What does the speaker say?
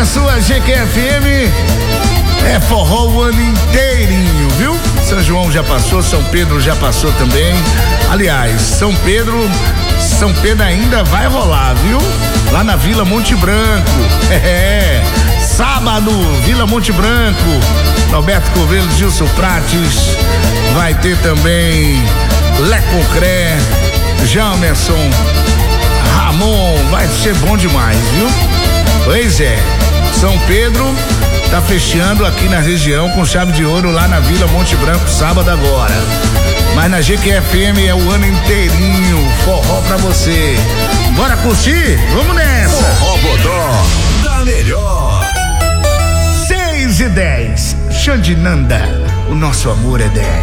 na sua GQFM é forró o ano inteirinho, viu? São João já passou, São Pedro já passou também. Aliás, São Pedro ainda vai rolar, viu? Lá na Vila Monte Branco. Sábado, Vila Monte Branco. Norberto Covelho, Gilson Prates. Vai ter também Lé Concré, Jamerson, Ramon. Vai ser bom demais, viu? Pois é, São Pedro tá fechando aqui na região com chave de ouro lá na Vila Monte Branco, sábado agora. Mas na GQFM é o ano inteirinho, forró pra você. Bora curtir? Vamos nessa! Forró Bodó da melhor. 6:10, Xandinanda, o nosso amor é 10.